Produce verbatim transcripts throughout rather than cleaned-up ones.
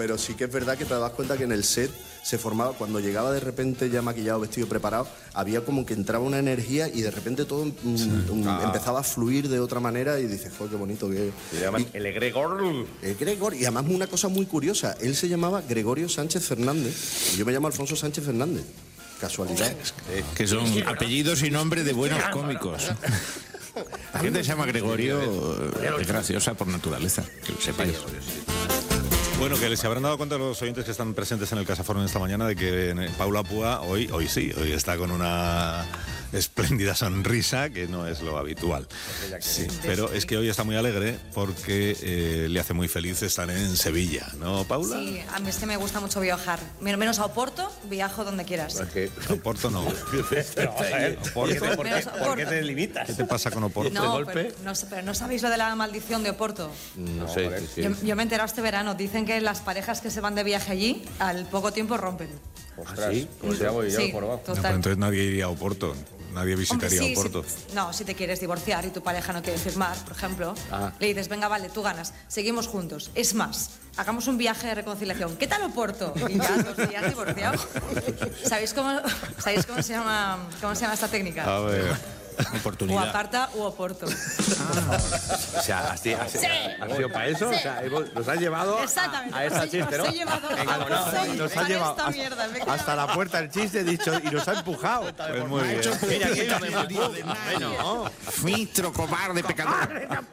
pero sí que es verdad que te das cuenta que en el set se formaba, cuando llegaba de repente ya maquillado, vestido, preparado, había como que entraba una energía y de repente todo mm, Sí. mm, Ah. empezaba a fluir de otra manera y dices, joder, qué bonito que... Se llaman el egregor. El Gregor, y además una cosa muy curiosa, él se llamaba Gregorio Sánchez Fernández y yo me llamo Alfonso Sánchez Fernández. Casualidad. Que son apellidos y nombres de buenos cómicos. La gente se llama Gregorio, es graciosa por naturaleza, que lo sepáis. Bueno, que se habrán dado cuenta los oyentes que están presentes en el Casaforum esta mañana de que Paula Púa hoy, hoy sí, hoy está con una espléndida sonrisa que no es lo habitual. Sí, pero es que hoy está muy alegre porque eh, le hace muy feliz estar en Sevilla, ¿no, Paula? Sí, a mí es que me gusta mucho viajar. Men- Menos a Oporto, viajo donde quieras. Oporto no. Pero vamos a ver, ¿por qué te, por qué- Menos por qué Oporto. te limitas? ¿Qué te pasa con Oporto? No, pero no, sé- pero no sabéis lo de la maldición de Oporto. No sé. Yo, yo me he enterado este verano. Dicen que las parejas que se van de viaje allí, al poco tiempo rompen. Ostras, pues ya voy, ya Sí, lo he probado. No, pero total. entonces nadie iría a Oporto, nadie Hombre, visitaría sí, Oporto. sí. No, si te quieres divorciar y tu pareja no quiere firmar, por ejemplo, Ah. le dices, venga, vale, tú ganas, seguimos juntos. Es más, hagamos un viaje de reconciliación. ¿Qué tal Oporto? Y ya dos días divorciados. ¿Sabéis cómo, ¿sabéis cómo se llama, cómo se llama esta técnica? A ver. O Oportunidad. aparta u Oporto. O sea, ¿has, has, Sí. has sido para eso? Sí. O sea, hemos- nos has llevado a, Exactamente. a esta Os he chiste, ¿no? os he llevado Venga, a no, Oporto nos para has llevado esta hasta, mierda, hasta efectivamente. la puerta del chiste, he dicho, y nos ha empujado. Pues muy bien. Mira, que iba de Bueno, Fistro, cobarde, pecador.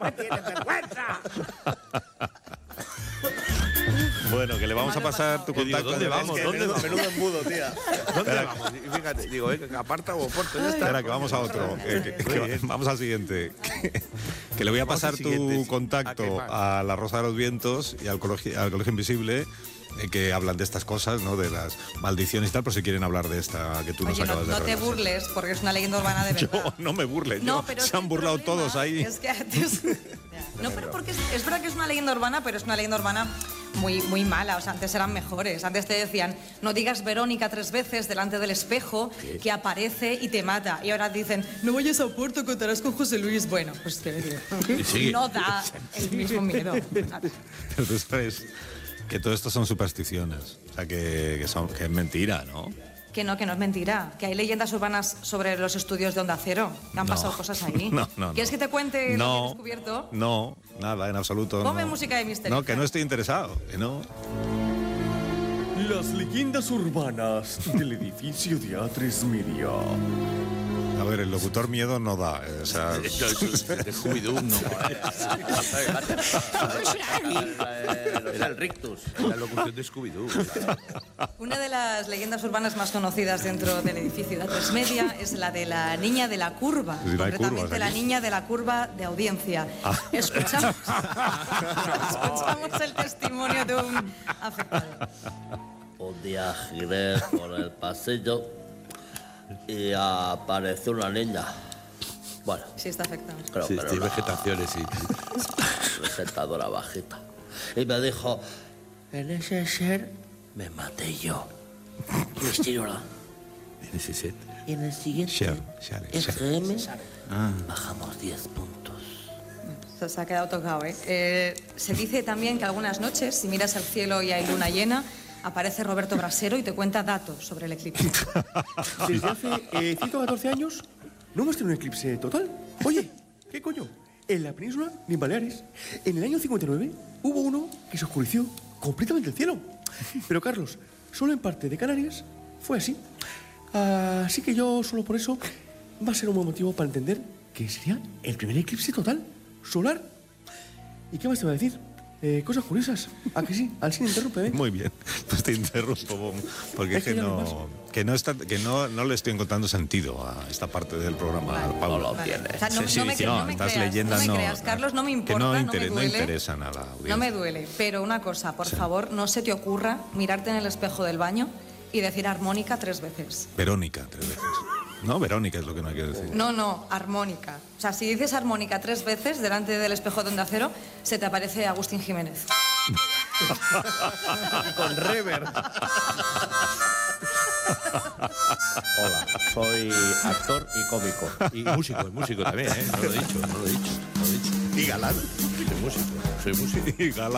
Bueno, que le vamos a pasar tu Yo digo, contacto. ¿dónde vamos? Es que ¿Dónde menudo, vamos? menudo embudo, tía. ¿Dónde vamos? Y fíjate, digo, eh, aparta o Oporto, ya está. Espera, que vamos a otro. Que- que- que- vamos al siguiente. Que, que le voy a Vamos al pasar siguiente, tu sí. contacto ¿A qué más? a La Rosa de los Vientos y al Colegio, al Colegio Invisible, eh, que hablan de estas cosas, ¿no? De las maldiciones y tal, por si quieren hablar de esta que tú nos Oye, no, acabas de no te revelar. burles, porque es una leyenda urbana de verdad. Yo no me burle, No, yo- pero se es que han el burlado problema todos ahí. Es que antes... No, pero porque es, es verdad que es una leyenda urbana, pero es una leyenda urbana muy, muy mala. O sea, antes eran mejores. Antes te decían, no digas Verónica tres veces delante del espejo, que aparece y te mata. Y ahora dicen, no vayas a Oporto, contarás con José Luis. Bueno, pues qué decir. Sí. No da el mismo miedo. Pero tú sabes que todo esto son supersticiones. O sea, que, que, son, que es mentira, ¿no? Que no, que no es mentira. Que hay leyendas urbanas sobre los estudios de Onda Cero. Que han No. pasado cosas ahí. No, no, ¿Quieres no. que te cuente lo que he No, descubierto? no, nada, en absoluto. Ponme no. música de misterio. No, que no estoy interesado, que no. Las leyendas urbanas del edificio de A tres Media. A ver, el locutor miedo no da. eh, O sea, De Scooby-Doo, no. Era el rictus, la locución de Scooby-Doo. Una de las leyendas urbanas más conocidas dentro del edificio de A tres Media es la de la niña de la curva, Sí, no hay concretamente curvas la aquí. niña de la curva de audiencia. Ah. Escuchamos, escuchamos el testimonio de un afectado. Un día giré por el pasillo y apareció una niña. Bueno, Sí, está afectado. creo Sí, que era sí, una vegetaciones, sí. presentadora bajita. Y me dijo, en ese ser me maté yo. Y sí, ¿verdad? En ese set. Y en el siguiente Cher, Cher, Cher. F M bajamos diez puntos. Se, se ha quedado tocado, ¿eh? Eh, Se dice también que algunas noches, si miras al cielo y hay luna llena, aparece Roberto Brasero y te cuenta datos sobre el eclipse. Desde hace eh, ciento catorce años no hemos tenido un eclipse total. Oye, ¿qué coño? En la península ni en Baleares. En el año cincuenta y nueve hubo uno que se oscureció completamente el cielo. Pero Carlos, solo en parte de Canarias fue así. Así que yo, solo por eso, va a ser un buen motivo para entender que sería el primer eclipse total solar. ¿Y qué más te va a decir? Eh, cosas curiosas. ¿A que sí? Al sin interrumpe, ¿eh? Muy bien, pues te interrumpo, Bom, porque es que no, que no, está, que no, no le estoy encontrando sentido a esta parte del programa, Vale. Pablo. No lo Vale. tiene. O sea, no, Sí, no me, sí, no me estas creas, leyendas no no. me creas, Carlos, no me que importa, no, no, intere- me no duele. interesan a la audiencia. No me duele, pero una cosa, por favor, no se te ocurra mirarte en el espejo del baño y decir armónica tres veces. Verónica, tres veces. No, Verónica es lo que no hay que decir. No, no, armónica. O sea, si dices armónica tres veces delante del espejo de Onda Cero, se te aparece Agustín Jiménez. Con rever. Hola, soy actor y cómico. Y músico, y músico también, ¿eh? No lo he dicho, no lo he dicho. No lo he dicho. Y galán. Soy músico, soy músico. Y galán.